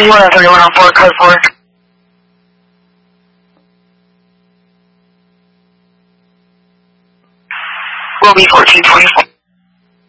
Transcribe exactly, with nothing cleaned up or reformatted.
one thirty-one on four, code four. Will be fourteen twenty-four.